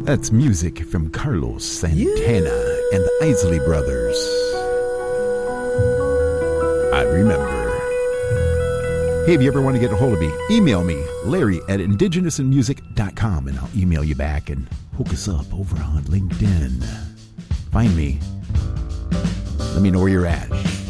That's music from Carlos Santana and the Isley Brothers. I remember. Hey, if you ever want to get a hold of me, email me, Larry@indigenousinmusic.com, and I'll email you back and hook us up over on LinkedIn. Find me. Let me know where you're at.